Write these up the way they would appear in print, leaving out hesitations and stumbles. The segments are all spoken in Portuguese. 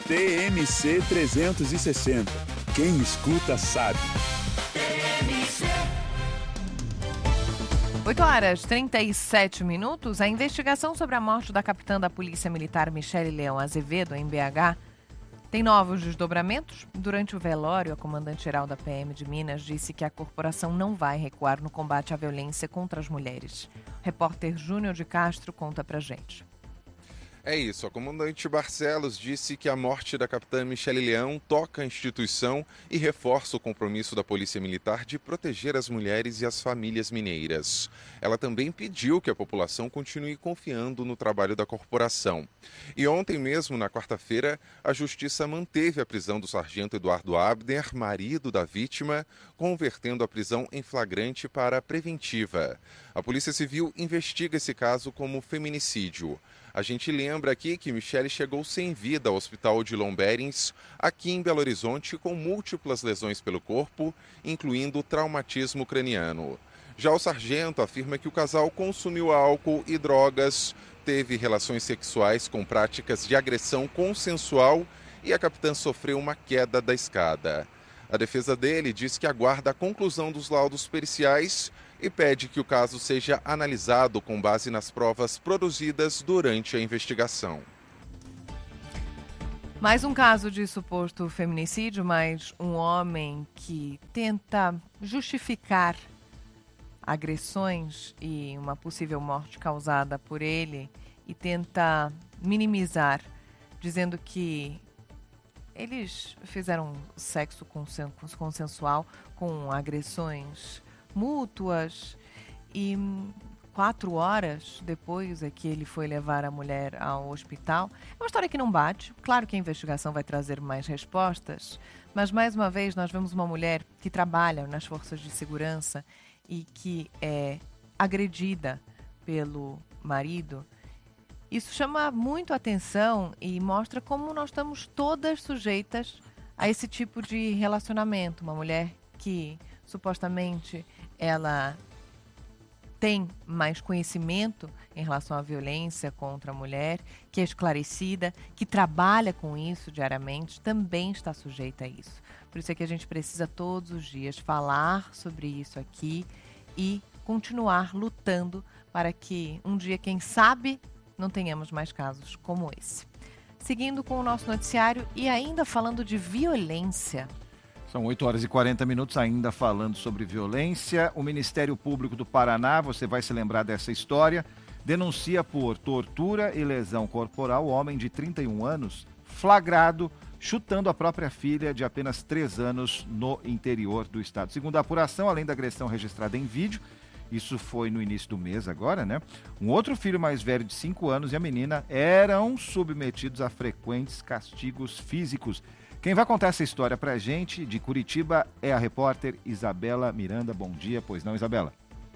TMC 360. Quem escuta sabe. 8h37. A investigação sobre a morte da capitã da Polícia Militar Michele Leão Azevedo, em BH, tem novos desdobramentos. Durante o velório, a comandante-geral da PM de Minas disse que a corporação não vai recuar no combate à violência contra as mulheres. O repórter Júnior de Castro conta pra gente. É isso, a comandante Barcelos disse que a morte da capitã Michele Leão toca a instituição e reforça o compromisso da Polícia Militar de proteger as mulheres e as famílias mineiras. Ela também pediu que a população continue confiando no trabalho da corporação. E ontem mesmo, na quarta-feira, a Justiça manteve a prisão do sargento Eduardo Abner, marido da vítima, convertendo a prisão em flagrante para preventiva. A Polícia Civil investiga esse caso como feminicídio. A gente lembra aqui que Michele chegou sem vida ao hospital de Lomberens, aqui em Belo Horizonte, com múltiplas lesões pelo corpo, incluindo traumatismo craniano. Já o sargento afirma que o casal consumiu álcool e drogas, teve relações sexuais com práticas de agressão consensual e a capitã sofreu uma queda da escada. A defesa dele diz que aguarda a conclusão dos laudos periciais e pede que o caso seja analisado com base nas provas produzidas durante a investigação. Mais um caso de suposto feminicídio, mas um homem que tenta justificar agressões e uma possível morte causada por ele e tenta minimizar, dizendo que eles fizeram sexo consensual com agressões mútuas e 4 horas depois é que ele foi levar a mulher ao hospital. É uma história que não bate. Claro que a investigação vai trazer mais respostas, mas mais uma vez nós vemos uma mulher que trabalha nas forças de segurança e que é agredida pelo marido. Isso chama muito atenção e mostra como nós estamos todas sujeitas a esse tipo de relacionamento. Uma mulher que supostamente ela tem mais conhecimento em relação à violência contra a mulher, que é esclarecida, que trabalha com isso diariamente, também está sujeita a isso. Por isso é que a gente precisa todos os dias falar sobre isso aqui e continuar lutando para que um dia, quem sabe, não tenhamos mais casos como esse. Seguindo com o nosso noticiário e ainda falando de violência. São 8h40, ainda falando sobre violência. O Ministério Público do Paraná, você vai se lembrar dessa história, denuncia por tortura e lesão corporal o homem de 31 anos, flagrado, chutando a própria filha de apenas 3 anos no interior do estado. Segundo a apuração, além da agressão registrada em vídeo, isso foi no início do mês agora, né? Um outro filho mais velho de 5 anos e a menina eram submetidos a frequentes castigos físicos. Quem vai contar essa história pra gente, de Curitiba, é a repórter Isabela Miranda. Bom dia, pois não, Isabela?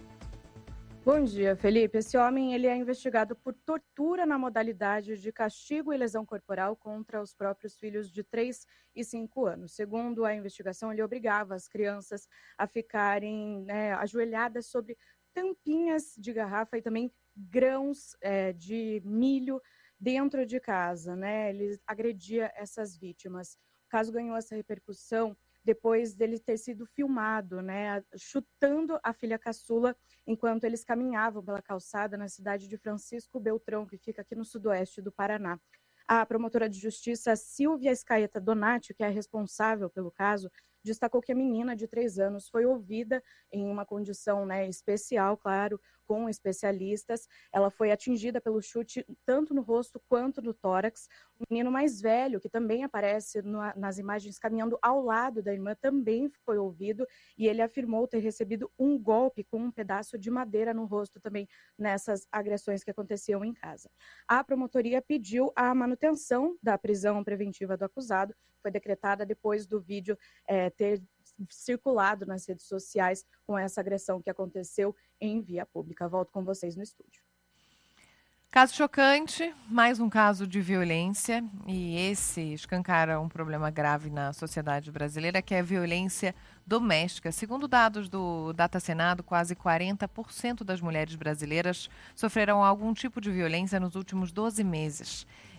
Bom dia, Felipe. Esse homem ele é investigado por tortura na modalidade de castigo e lesão corporal contra os próprios filhos de 3 e 5 anos. Segundo a investigação, ele obrigava as crianças a ficarem ajoelhadas sobre tampinhas de garrafa e também grãos de milho dentro de casa, né? Ele agredia essas vítimas. O caso ganhou essa repercussão depois dele ter sido filmado, né, chutando a filha caçula enquanto eles caminhavam pela calçada na cidade de Francisco Beltrão, que fica aqui no sudoeste do Paraná. A promotora de justiça Silvia Scaeta Donati, que é responsável pelo caso, destacou que a menina de 3 anos foi ouvida em uma condição, né, especial, claro, com especialistas. Ela foi atingida pelo chute tanto no rosto quanto no tórax. O menino mais velho, que também aparece nas imagens caminhando ao lado da irmã, também foi ouvido e ele afirmou ter recebido um golpe com um pedaço de madeira no rosto também nessas agressões que aconteciam em casa. A promotoria pediu a manutenção da prisão preventiva do acusado, foi decretada depois do vídeo ter circulado nas redes sociais com essa agressão que aconteceu em via pública. Volto com vocês no estúdio. Caso chocante, mais um caso de violência, e esse escancara um problema grave na sociedade brasileira, que é a violência doméstica. Segundo dados do Data Senado, quase 40% das mulheres brasileiras sofreram algum tipo de violência nos últimos 12 meses.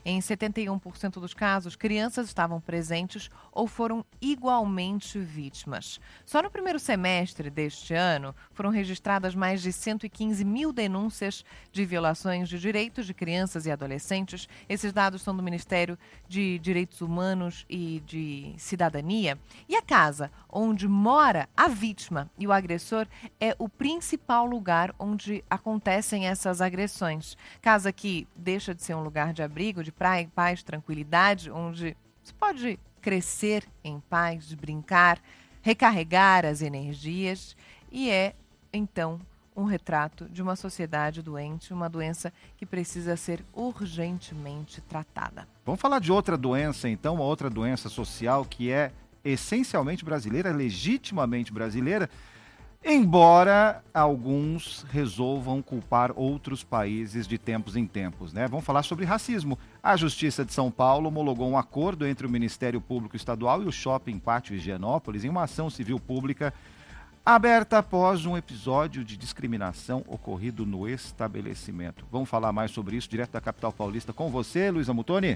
Em 71% dos casos, crianças estavam presentes ou foram igualmente vítimas. Só no primeiro semestre deste ano, foram registradas mais de 115 mil denúncias de violações de direitos de crianças e adolescentes. Esses dados são do Ministério de Direitos Humanos e de Cidadania. E a casa onde mora a vítima e o agressor é o principal lugar onde acontecem essas agressões. Casa que deixa de ser um lugar de abrigo, de praia, paz, tranquilidade, onde se pode crescer em paz, brincar, recarregar as energias e é, então, um retrato de uma sociedade doente, uma doença que precisa ser urgentemente tratada. Vamos falar de outra doença, então, uma outra doença social que é essencialmente brasileira, legitimamente brasileira, embora alguns resolvam culpar outros países de tempos em tempos, né? Vamos falar sobre racismo. A Justiça de São Paulo homologou um acordo entre o Ministério Público Estadual e o Shopping Pátio Higienópolis em uma ação civil pública aberta após um episódio de discriminação ocorrido no estabelecimento. Vamos falar mais sobre isso direto da capital paulista com você, Luísa Mutoni.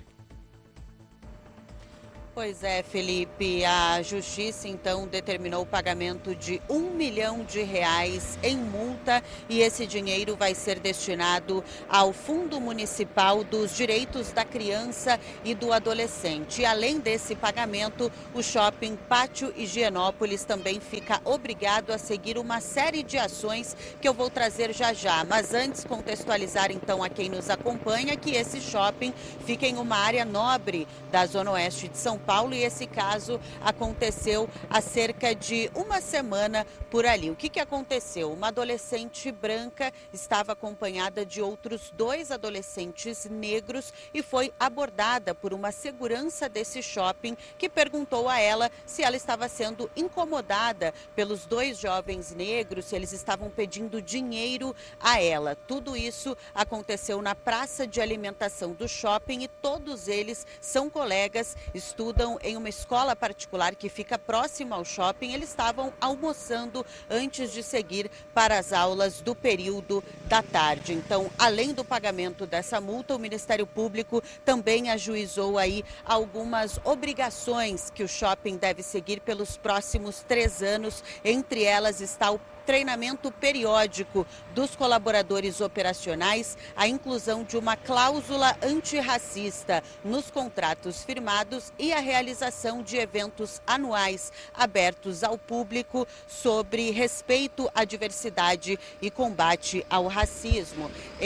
Pois é, Felipe, a Justiça então determinou o pagamento de R$ 1 milhão em multa e esse dinheiro vai ser destinado ao Fundo Municipal dos Direitos da Criança e do Adolescente. E além desse pagamento, o Shopping Pátio Higienópolis também fica obrigado a seguir uma série de ações que eu vou trazer já já. Mas antes, contextualizar então a quem nos acompanha que esse shopping fica em uma área nobre da Zona Oeste de São Paulo e esse caso aconteceu há cerca de uma semana por ali. O que aconteceu? Uma adolescente branca estava acompanhada de outros 2 adolescentes negros e foi abordada por uma segurança desse shopping que perguntou a ela se ela estava sendo incomodada pelos 2 jovens negros, se eles estavam pedindo dinheiro a ela. Tudo isso aconteceu na praça de alimentação do shopping e todos eles são colegas, estudam em uma escola particular que fica próxima ao shopping. Eles estavam almoçando antes de seguir para as aulas do período da tarde. Então, além do pagamento dessa multa, o Ministério Público também ajuizou aí algumas obrigações que o shopping deve seguir pelos próximos 3 anos. Entre elas está o treinamento periódico dos colaboradores operacionais, a inclusão de uma cláusula antirracista nos contratos firmados e a realização de eventos anuais abertos ao público sobre respeito à diversidade e combate ao racismo.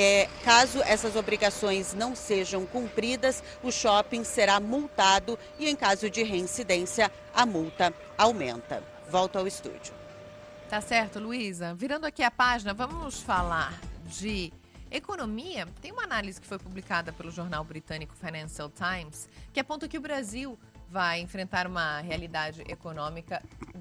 Caso essas obrigações não sejam cumpridas, o shopping será multado e, em caso de reincidência, a multa aumenta. Volto ao estúdio. Tá certo, Luísa. Virando aqui a página, vamos falar de economia. Tem uma análise que foi publicada pelo jornal britânico Financial Times que aponta que o Brasil vai enfrentar uma realidade econômica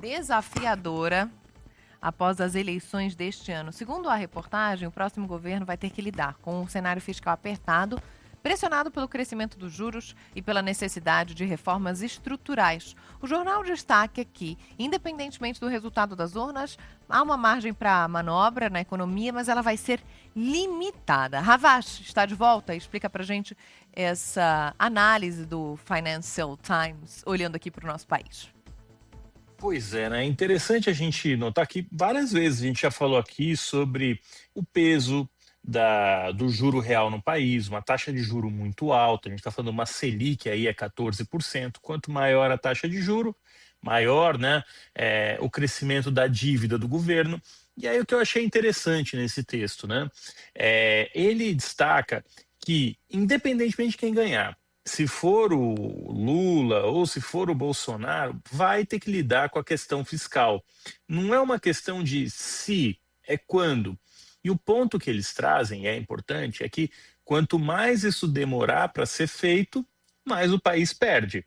desafiadora após as eleições deste ano. Segundo a reportagem, o próximo governo vai ter que lidar com um cenário fiscal apertado, pressionado pelo crescimento dos juros e pela necessidade de reformas estruturais. O jornal destaca que, independentemente do resultado das urnas, há uma margem para manobra na economia, mas ela vai ser limitada. Ravache está de volta e explica para a gente essa análise do Financial Times, olhando aqui para o nosso país. Pois é, né? É interessante a gente notar que várias vezes a gente já falou aqui sobre o peso do juro real no país, uma taxa de juro muito alta. A gente está falando uma Selic aí é 14%. Quanto maior a taxa de juro, maior, né, o crescimento da dívida do governo. E aí o que eu achei interessante nesse texto, né, ele destaca que, independentemente de quem ganhar, se for o Lula ou se for o Bolsonaro, vai ter que lidar com a questão fiscal. Não é uma questão de se, é quando. E o ponto que eles trazem, e é importante, é que quanto mais isso demorar para ser feito, mais o país perde.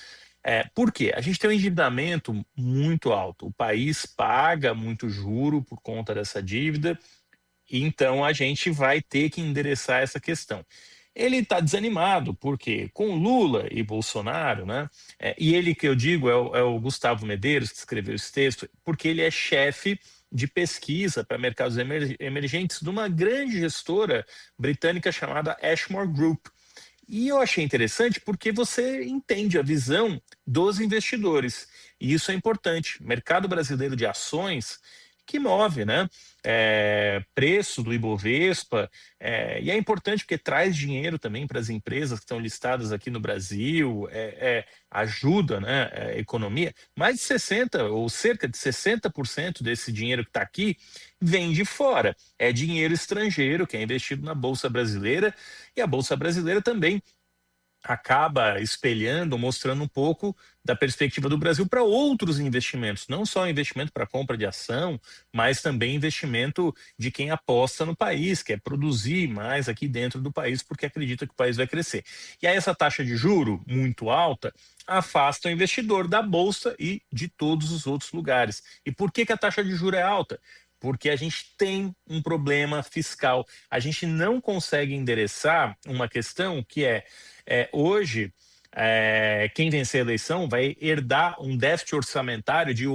Por quê? A gente tem um endividamento muito alto. O país paga muito juro por conta dessa dívida, e então a gente vai ter que endereçar essa questão. Ele está desanimado, porque com Lula e Bolsonaro, né? E ele, que eu digo, é o Gustavo Medeiros, que escreveu esse texto, porque ele é chefe de pesquisa para mercados emergentes de uma grande gestora britânica chamada Ashmore Group. E eu achei interessante porque você entende a visão dos investidores. E isso é importante. Mercado brasileiro de ações que move, né? Preço do Ibovespa, e é importante porque traz dinheiro também para as empresas que estão listadas aqui no Brasil, ajuda, né, a economia. Mais de 60% ou cerca de 60% desse dinheiro que está aqui vem de fora. É dinheiro estrangeiro que é investido na Bolsa Brasileira, e a Bolsa Brasileira também acaba espelhando, mostrando um pouco da perspectiva do Brasil para outros investimentos, não só investimento para compra de ação, mas também investimento de quem aposta no país, quer produzir mais aqui dentro do país porque acredita que o país vai crescer. E aí essa taxa de juro muito alta afasta o investidor da bolsa e de todos os outros lugares. E por que a taxa de juro é alta? Porque a gente tem um problema fiscal. A gente não consegue endereçar uma questão que hoje, quem vencer a eleição vai herdar um déficit orçamentário de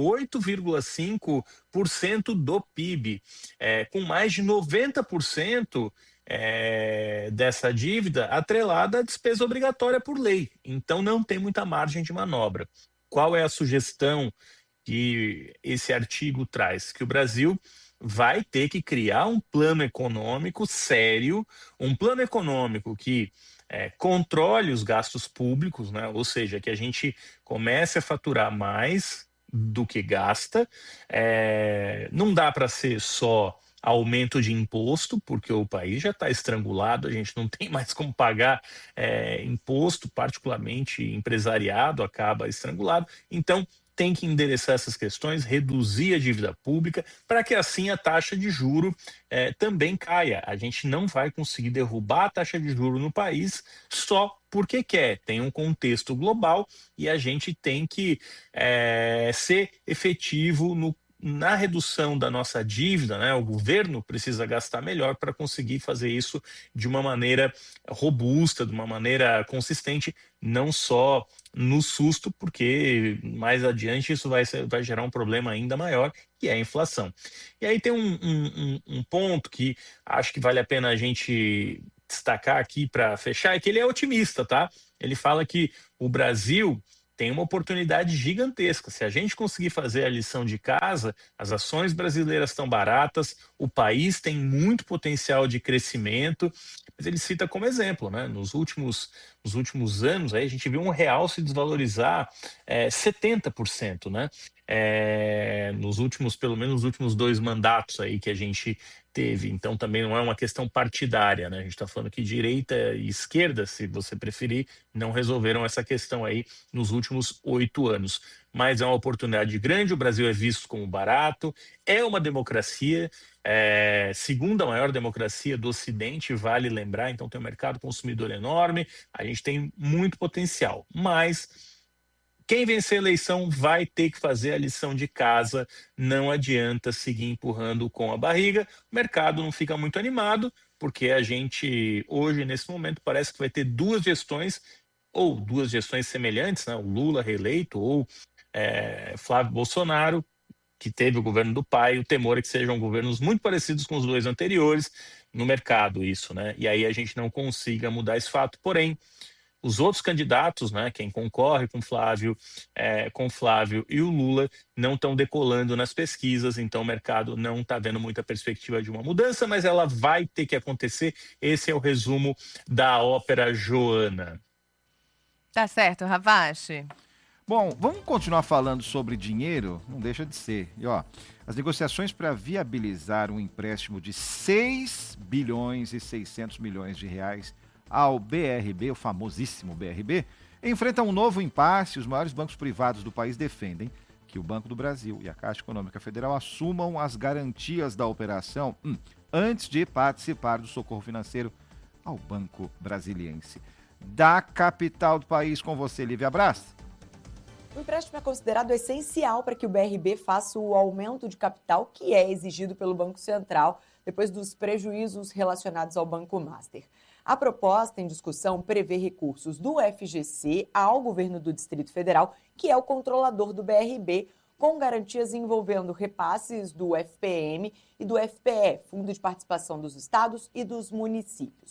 8,5% do PIB, com mais de 90% dessa dívida atrelada à despesa obrigatória por lei. Então, não tem muita margem de manobra. Qual é a sugestão que esse artigo traz? Que o Brasil vai ter que criar um plano econômico sério, um plano econômico que controle os gastos públicos, né? Ou seja, que a gente comece a faturar mais do que gasta. Não dá para ser só aumento de imposto, porque o país já está estrangulado, a gente não tem mais como pagar imposto, particularmente empresariado acaba estrangulado. Então, tem que endereçar essas questões, reduzir a dívida pública, para que assim a taxa de juro também caia. A gente não vai conseguir derrubar a taxa de juro no país só porque quer. Tem um contexto global e a gente tem que ser efetivo na redução da nossa dívida, né? O governo precisa gastar melhor para conseguir fazer isso de uma maneira robusta, de uma maneira consistente, não só no susto, porque mais adiante isso vai gerar um problema ainda maior, que é a inflação. E aí tem um ponto que acho que vale a pena a gente destacar aqui para fechar, é que ele é otimista, tá? Ele fala que o Brasil tem uma oportunidade gigantesca. Se a gente conseguir fazer a lição de casa, as ações brasileiras estão baratas, o país tem muito potencial de crescimento, mas ele cita como exemplo, né? Nos últimos anos, aí, a gente viu um real se desvalorizar 70%, né? Pelo menos nos últimos 2 mandatos aí que a gente teve. Então também não é uma questão partidária, né? A gente está falando que direita e esquerda, se você preferir, não resolveram essa questão aí nos últimos 8 anos. Mas é uma oportunidade grande, o Brasil é visto como barato, é uma democracia, segunda maior democracia do Ocidente, vale lembrar, então tem um mercado consumidor enorme, a gente tem muito potencial, mas quem vencer a eleição vai ter que fazer a lição de casa, não adianta seguir empurrando com a barriga. O mercado não fica muito animado, porque a gente, hoje, nesse momento, parece que vai ter 2 gestões, ou 2 gestões semelhantes, né? O Lula reeleito, ou Flávio Bolsonaro, que teve o governo do pai. O temor é que sejam governos muito parecidos com os 2 anteriores no mercado, isso, né? E aí a gente não consiga mudar esse fato. Porém, os outros candidatos, né, quem concorre com Flávio e o Lula, não estão decolando nas pesquisas, então o mercado não está vendo muita perspectiva de uma mudança, mas ela vai ter que acontecer. Esse é o resumo da ópera Joana. Tá certo, Ravache. Bom, vamos continuar falando sobre dinheiro? Não deixa de ser. E ó, as negociações para viabilizar um empréstimo de 6 bilhões e 600 milhões de reais ao BRB, o famosíssimo BRB, enfrentam um novo impasse. Os maiores bancos privados do país defendem que o Banco do Brasil e a Caixa Econômica Federal assumam as garantias da operação antes de participar do socorro financeiro ao Banco Brasiliense. Da capital do país, com você, Lívia Braz. O empréstimo é considerado essencial para que o BRB faça o aumento de capital que é exigido pelo Banco Central depois dos prejuízos relacionados ao Banco Master. A proposta em discussão prevê recursos do FGC ao governo do Distrito Federal, que é o controlador do BRB, com garantias envolvendo repasses do FPM e do FPE, Fundo de Participação dos Estados e dos Municípios.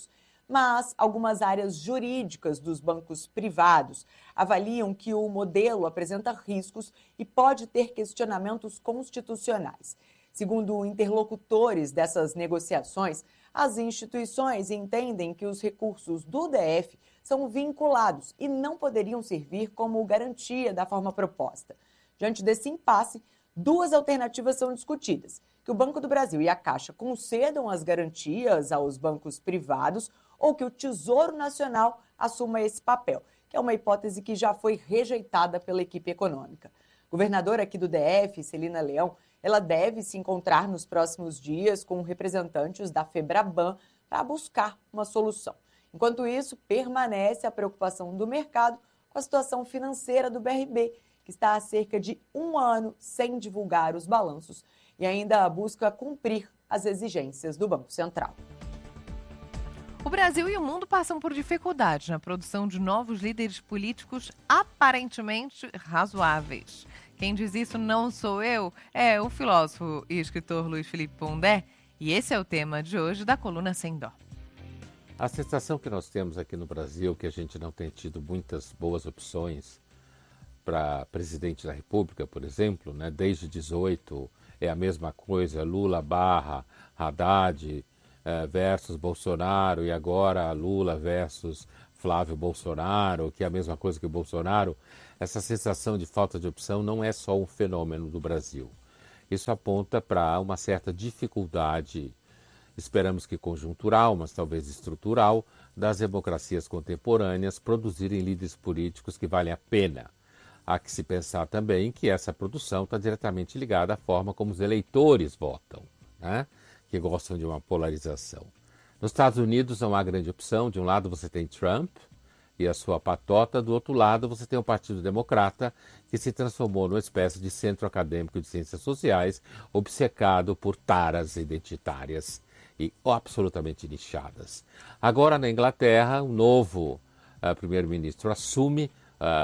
Mas algumas áreas jurídicas dos bancos privados avaliam que o modelo apresenta riscos e pode ter questionamentos constitucionais. Segundo interlocutores dessas negociações, as instituições entendem que os recursos do DF são vinculados e não poderiam servir como garantia da forma proposta. Diante desse impasse, duas alternativas são discutidas: que o Banco do Brasil e a Caixa concedam as garantias aos bancos privados ou que o Tesouro Nacional assuma esse papel, que é uma hipótese que já foi rejeitada pela equipe econômica. Governadora aqui do DF, Celina Leão, ela deve se encontrar nos próximos dias com representantes da Febraban para buscar uma solução. Enquanto isso, permanece a preocupação do mercado com a situação financeira do BRB, que está há cerca de 1 ano sem divulgar os balanços e ainda busca cumprir as exigências do Banco Central. O Brasil e o mundo passam por dificuldades na produção de novos líderes políticos aparentemente razoáveis. Quem diz isso não sou eu, é o filósofo e escritor Luiz Felipe Pondé, e esse é o tema de hoje da coluna Sem Dó. A sensação que nós temos aqui no Brasil, que a gente não tem tido muitas boas opções para presidente da República, por exemplo, né? Desde 18 é a mesma coisa, Lula barra Haddad versus Bolsonaro, e agora Lula versus Flávio Bolsonaro, que é a mesma coisa que o Bolsonaro. Essa sensação de falta de opção não é só um fenômeno do Brasil. Isso aponta para uma certa dificuldade, esperamos que conjuntural, mas talvez estrutural, das democracias contemporâneas produzirem líderes políticos que valem a pena. Há que se pensar também que essa produção está diretamente ligada à forma como os eleitores votam, né? Que gostam de uma polarização. Nos Estados Unidos não há grande opção. De um lado você tem Trump e a sua patota, do outro lado você tem o Partido Democrata, que se transformou numa espécie de centro acadêmico de ciências sociais, obcecado por taras identitárias e absolutamente nichadas. Agora, na Inglaterra, um novo primeiro-ministro assume,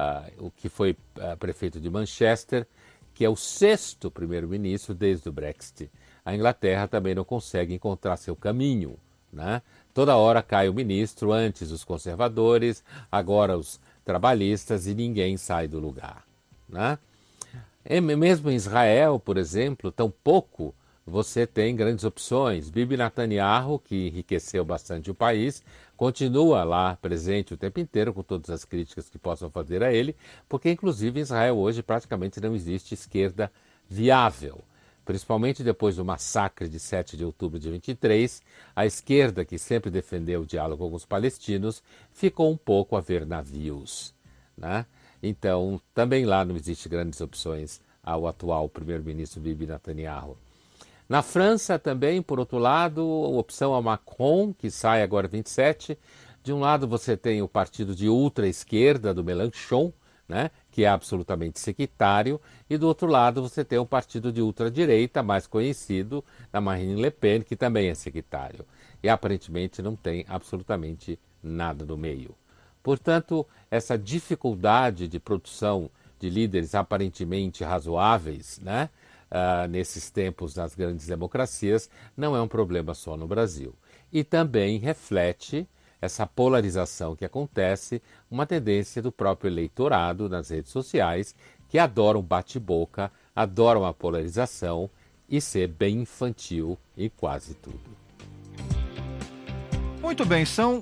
o que foi prefeito de Manchester, que é o 6º primeiro-ministro desde o Brexit. A Inglaterra também não consegue encontrar seu caminho, né? Toda hora cai o ministro, antes os conservadores, agora os trabalhistas, e ninguém sai do lugar, né? Mesmo em Israel, por exemplo, tampouco você tem grandes opções. Bibi Netanyahu, que enriqueceu bastante o país, continua lá presente o tempo inteiro, com todas as críticas que possam fazer a ele, porque inclusive em Israel hoje praticamente não existe esquerda viável. Principalmente depois do massacre de 7 de outubro de 23, a esquerda, que sempre defendeu o diálogo com os palestinos, ficou um pouco a ver navios, né? Então, também lá não existe grandes opções ao atual primeiro-ministro Bibi Netanyahu. Na França também, por outro lado, a opção é Macron, que sai agora 27. De um lado você tem o partido de ultra-esquerda do Mélenchon, né, que é absolutamente sectário, e do outro lado você tem o partido de ultradireita, mais conhecido, da Marine Le Pen, que também é sectário. E aparentemente não tem absolutamente nada no meio. Portanto, essa dificuldade de produção de líderes aparentemente razoáveis, né, nesses tempos das grandes democracias, não é um problema só no Brasil. E também reflete essa polarização que acontece, uma tendência do próprio eleitorado nas redes sociais, que adoram bate-boca, adoram a polarização e ser bem infantil em quase tudo. Muito bem, são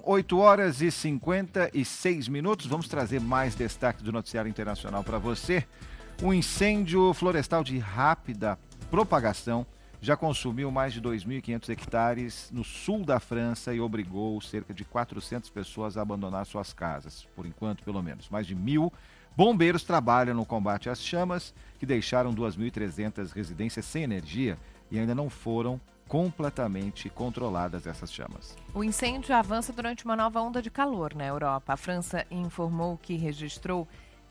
8h56. Vamos trazer mais destaque do noticiário internacional para você. Um incêndio florestal de rápida propagação já consumiu mais de 2.500 hectares no sul da França e obrigou cerca de 400 pessoas a abandonar suas casas, por enquanto pelo menos. Mais de 1.000 bombeiros trabalham no combate às chamas, que deixaram 2.300 residências sem energia e ainda não foram completamente controladas essas chamas. O incêndio avança durante uma nova onda de calor na Europa. A França informou que registrou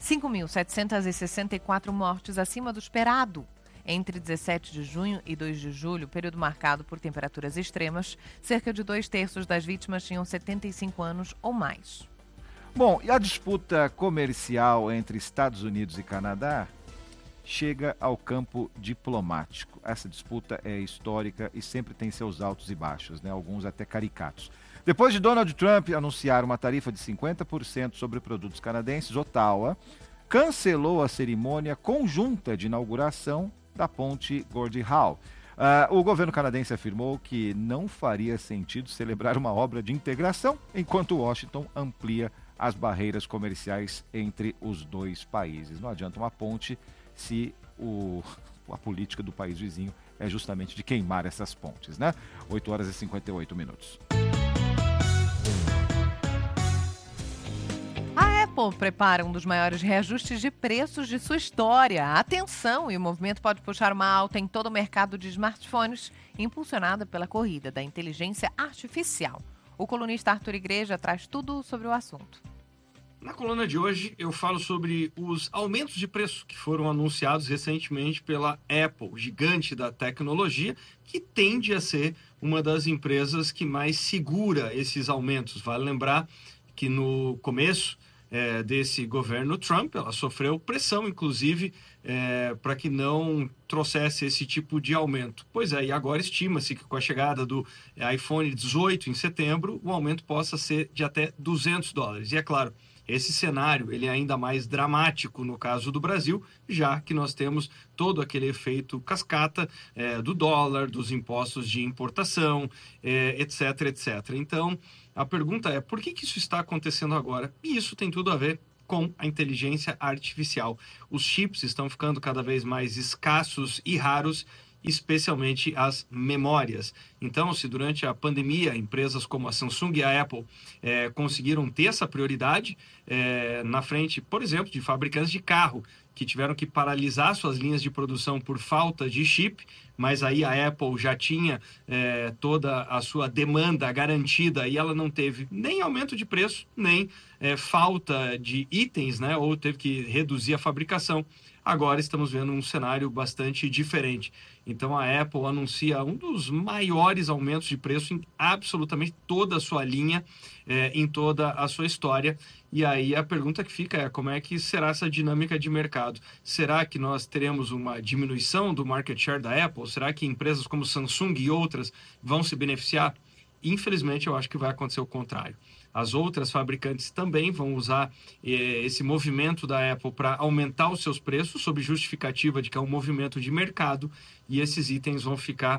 5.764 mortes acima do esperado. Entre 17 de junho e 2 de julho, período marcado por temperaturas extremas, cerca de 2/3 das vítimas tinham 75 anos ou mais. Bom, e a disputa comercial entre Estados Unidos e Canadá chega ao campo diplomático. Essa disputa é histórica e sempre tem seus altos e baixos, né? Alguns até caricatos. Depois de Donald Trump anunciar uma tarifa de 50% sobre produtos canadenses, Ottawa cancelou a cerimônia conjunta de inauguração da ponte Gordie Howe. O governo canadense afirmou que não faria sentido celebrar uma obra de integração enquanto Washington amplia as barreiras comerciais entre os dois países. Não adianta uma ponte se a política do país vizinho é justamente de queimar essas pontes, né? 8h58. A Apple prepara um dos maiores reajustes de preços de sua história. Atenção! E o movimento pode puxar uma alta em todo o mercado de smartphones, impulsionada pela corrida da inteligência artificial. O colunista Arthur Igreja traz tudo sobre o assunto. Na coluna de hoje, eu falo sobre os aumentos de preço que foram anunciados recentemente pela Apple, gigante da tecnologia, que tende a ser uma das empresas que mais segura esses aumentos. Vale lembrar que no começo desse governo Trump, ela sofreu pressão, inclusive, para que não trouxesse esse tipo de aumento. Pois é, e agora estima-se que com a chegada do iPhone 18 em setembro, o aumento possa ser de até $200. E é claro, esse cenário ele é ainda mais dramático no caso do Brasil, já que nós temos todo aquele efeito cascata do dólar, dos impostos de importação, etc, etc. Então, a pergunta é, por que isso está acontecendo agora? E isso tem tudo a ver com a inteligência artificial. Os chips estão ficando cada vez mais escassos e raros, especialmente as memórias. Então, se durante a pandemia empresas como a Samsung e a Apple conseguiram ter essa prioridade na frente, por exemplo, de fabricantes de carro, que tiveram que paralisar suas linhas de produção por falta de chip, mas aí a Apple já tinha toda a sua demanda garantida e ela não teve nem aumento de preço, nem falta de itens, né? Ou teve que reduzir a fabricação. Agora estamos vendo um cenário bastante diferente. Então a Apple anuncia um dos maiores aumentos de preço em absolutamente toda a sua linha, em toda a sua história. E aí a pergunta que fica é como é que será essa dinâmica de mercado? Será que nós teremos uma diminuição do market share da Apple? Será que empresas como Samsung e outras vão se beneficiar? Infelizmente, eu acho que vai acontecer o contrário. As outras fabricantes também vão usar esse movimento da Apple para aumentar os seus preços, sob justificativa de que é um movimento de mercado, e esses itens vão ficar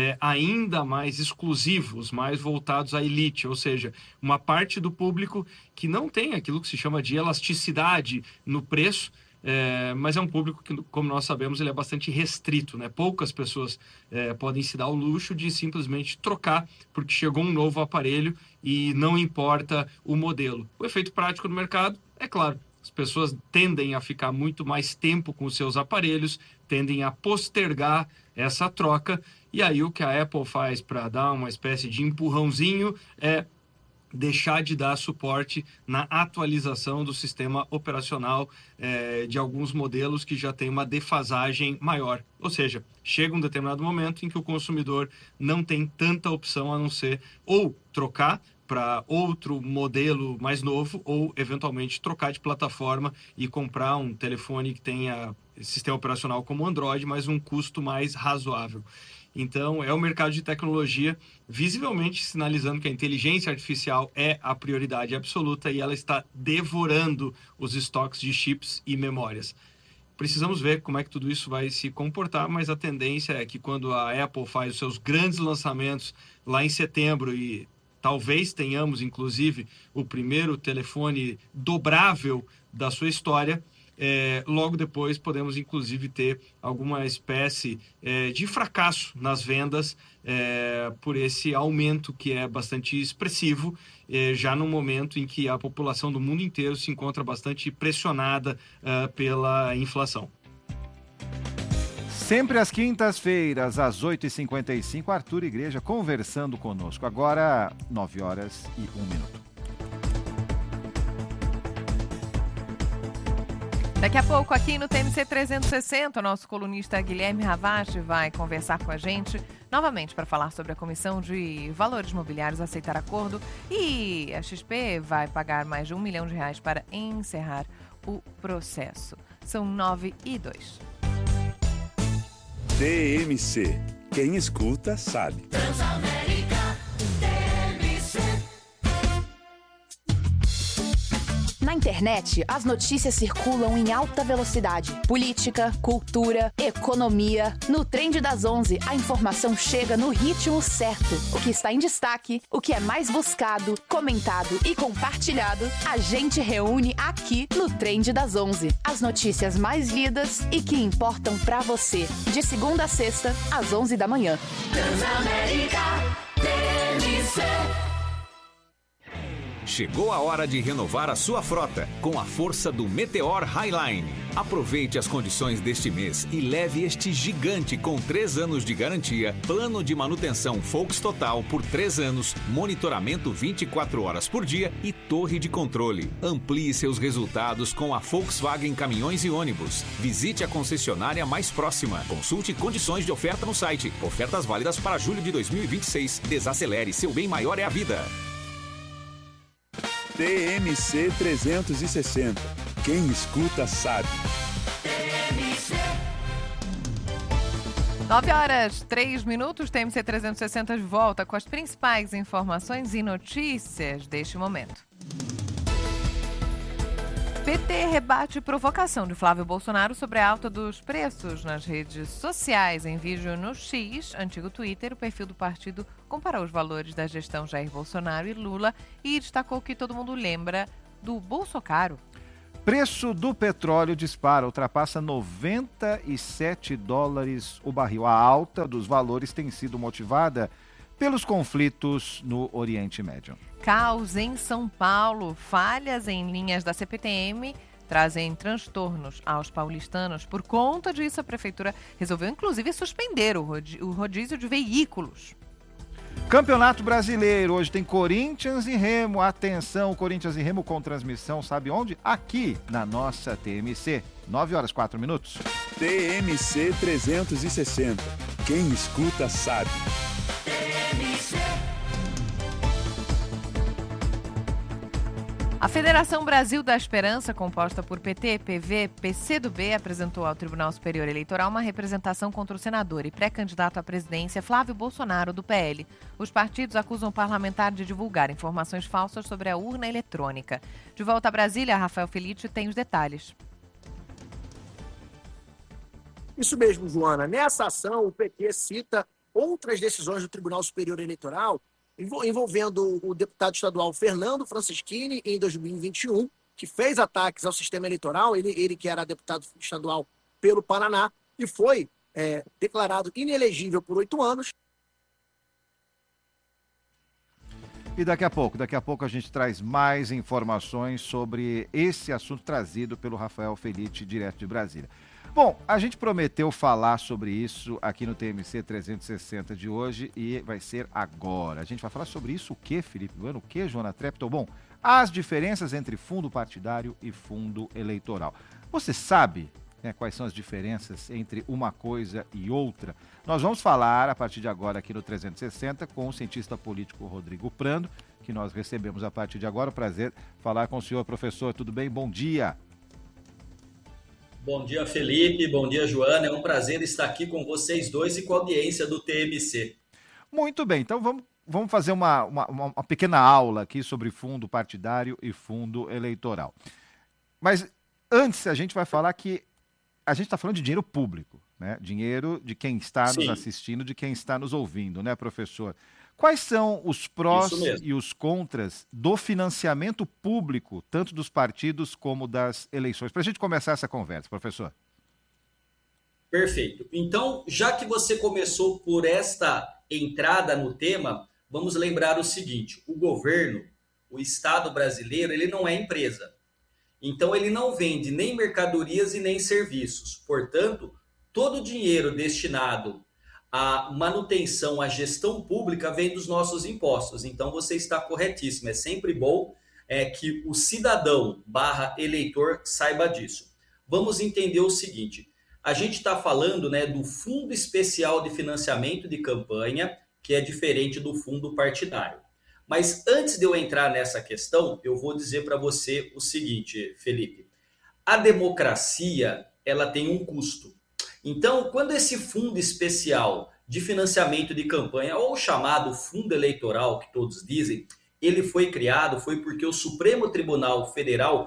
ainda mais exclusivos, mais voltados à elite, ou seja, uma parte do público que não tem aquilo que se chama de elasticidade no preço, mas é um público que, como nós sabemos, ele é bastante restrito, né? Poucas pessoas podem se dar o luxo de simplesmente trocar porque chegou um novo aparelho e não importa o modelo. O efeito prático no mercado, é claro, as pessoas tendem a ficar muito mais tempo com os seus aparelhos, tendem a postergar essa troca, e aí o que a Apple faz para dar uma espécie de empurrãozinho é deixar de dar suporte na atualização do sistema operacional de alguns modelos que já tem uma defasagem maior. Ou seja, chega um determinado momento em que o consumidor não tem tanta opção a não ser ou trocar para outro modelo mais novo ou, eventualmente, trocar de plataforma e comprar um telefone que tenha sistema operacional como Android, mas um custo mais razoável. Então, é o mercado de tecnologia visivelmente sinalizando que a inteligência artificial é a prioridade absoluta e ela está devorando os estoques de chips e memórias. Precisamos ver como é que tudo isso vai se comportar, mas a tendência é que quando a Apple faz os seus grandes lançamentos lá em setembro e talvez tenhamos, inclusive, o primeiro telefone dobrável da sua história, logo depois podemos, inclusive, ter alguma espécie de fracasso nas vendas por esse aumento que é bastante expressivo, já no momento em que a população do mundo inteiro se encontra bastante pressionada pela inflação. Sempre às quintas-feiras, às 8h55, Arthur Igreja conversando conosco. Agora, 9h01. Daqui a pouco, aqui no TMC 360, o nosso colunista Guilherme Ravache vai conversar com a gente novamente para falar sobre a Comissão de Valores Mobiliários aceitar acordo e a XP vai pagar mais de R$1 milhão para encerrar o processo. São 9h02. TMC. Quem escuta sabe. Transamérica, TMC. internet, as notícias circulam em alta velocidade. Política, cultura, economia. No Trend das 11, a informação chega no ritmo certo. O que está em destaque, o que é mais buscado, comentado e compartilhado, a gente reúne aqui no Trend das 11. As notícias mais lidas e que importam pra você. De segunda a sexta, às 11 da manhã. Transamérica TMC. Chegou a hora de renovar a sua frota com a força do Meteor Highline. Aproveite as condições deste mês e leve este gigante com 3 anos de garantia, plano de manutenção Volks Total por 3 anos, monitoramento 24 horas por dia e torre de controle. Amplie seus resultados com a Volkswagen Caminhões e Ônibus. Visite a concessionária mais próxima. Consulte condições de oferta no site. Ofertas válidas para julho de 2026. Desacelere, seu bem maior é a vida. TMC 360. Quem escuta sabe. 9h03, TMC 360 de volta com as principais informações e notícias deste momento. PT rebate provocação de Flávio Bolsonaro sobre a alta dos preços nas redes sociais. Em vídeo no X, antigo Twitter, o perfil do partido comparou os valores da gestão Jair Bolsonaro e Lula e destacou que todo mundo lembra do Bolsocaro. Preço do petróleo dispara, ultrapassa $97 o barril. A alta dos valores tem sido motivada pelos conflitos no Oriente Médio. Caos em São Paulo. Falhas em linhas da CPTM trazem transtornos aos paulistanos. Por conta disso, a prefeitura resolveu, inclusive, suspender o rodízio de veículos. Campeonato Brasileiro. Hoje tem Corinthians e Remo. Atenção, Corinthians e Remo com transmissão, sabe onde? Aqui, na nossa TMC. 9h04. TMC 360. Quem escuta sabe. A Federação Brasil da Esperança, composta por PT, PV, PCdoB, apresentou ao Tribunal Superior Eleitoral uma representação contra o senador e pré-candidato à presidência Flávio Bolsonaro, do PL. Os partidos acusam o parlamentar de divulgar informações falsas sobre a urna eletrônica. De volta a Brasília, Rafael Felitti tem os detalhes. Isso mesmo, Joana. Nessa ação, o PT cita outras decisões do Tribunal Superior Eleitoral envolvendo o deputado estadual Fernando Francischini em 2021, que fez ataques ao sistema eleitoral, ele que era deputado estadual pelo Paraná, e foi declarado inelegível por 8 anos. E daqui a pouco a gente traz mais informações sobre esse assunto trazido pelo Rafael Felitti, direto de Brasília. Bom, a gente prometeu falar sobre isso aqui no TMC 360 de hoje e vai ser agora. A gente vai falar sobre isso o quê, Felipe Bueno? O quê, Joana Treptow? Bom, as diferenças entre fundo partidário e fundo eleitoral. Você sabe, né, quais são as diferenças entre uma coisa e outra? Nós vamos falar a partir de agora aqui no 360 com o cientista político Rodrigo Prando, que nós recebemos a partir de agora. Prazer falar com o senhor, professor. Tudo bem? Bom dia. Bom dia, Felipe. Bom dia, Joana. É um prazer estar aqui com vocês dois e com a audiência do TMC. Muito bem. Então vamos fazer uma pequena aula aqui sobre fundo partidário e fundo eleitoral. Mas antes a gente vai falar que a gente está falando de dinheiro público, né? Dinheiro de quem está nos assistindo, de quem está nos ouvindo, né, professor? Quais são os prós e os contras do financiamento público, tanto dos partidos como das eleições? Para a gente começar essa conversa, professor. Perfeito. Então, já que você começou por esta entrada no tema, vamos lembrar o seguinte: o governo, o Estado brasileiro, ele não é empresa. Então, ele não vende nem mercadorias e nem serviços. Portanto, todo o dinheiro destinado à manutenção, à gestão pública vem dos nossos impostos. Então, você está corretíssimo. É sempre bom que o cidadão / eleitor saiba disso. Vamos entender o seguinte: a gente está falando, né, do Fundo Especial de Financiamento de Campanha, que é diferente do fundo partidário. Mas antes de eu entrar nessa questão, eu vou dizer para você o seguinte, Felipe. A democracia, ela tem um custo. Então, quando esse fundo especial de financiamento de campanha, ou chamado fundo eleitoral, que todos dizem, ele foi criado, foi porque o Supremo Tribunal Federal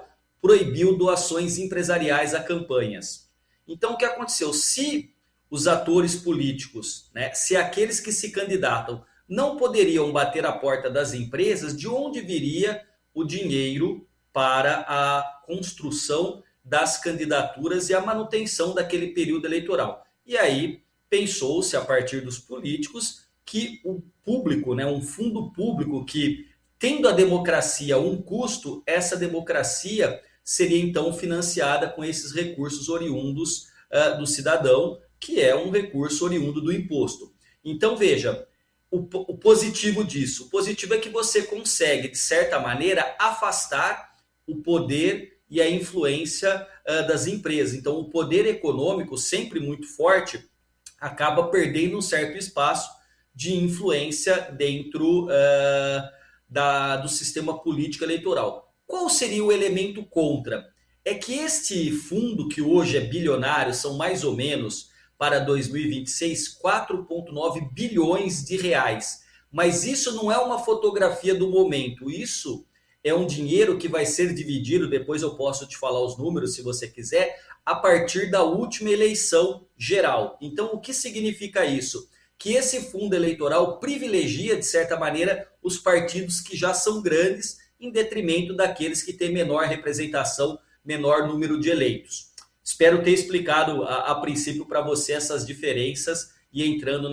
proibiu doações empresariais a campanhas. Então, o que aconteceu? Se os atores políticos, né, se aqueles que se candidatam não poderiam bater a porta das empresas, de onde viria o dinheiro para a construção das candidaturas e a manutenção daquele período eleitoral? E aí pensou-se, a partir dos políticos, que o público, né, um fundo público que, tendo a democracia um custo, essa democracia seria então financiada com esses recursos oriundos do cidadão, que é um recurso oriundo do imposto. Então, veja, o positivo disso. O positivo é que você consegue, de certa maneira, afastar o poder e a influência das empresas. Então, o poder econômico, sempre muito forte, acaba perdendo um certo espaço de influência dentro do sistema político eleitoral. Qual seria o elemento contra? É que este fundo, que hoje é bilionário, são mais ou menos, para 2026, 4,9 bilhões de reais. Mas isso não é uma fotografia do momento, isso é um dinheiro que vai ser dividido, depois eu posso te falar os números se você quiser, a partir da última eleição geral. Então, o que significa isso? Que esse fundo eleitoral privilegia, de certa maneira, os partidos que já são grandes, em detrimento daqueles que têm menor representação, menor número de eleitos. Espero ter explicado a princípio para você essas diferenças e entrando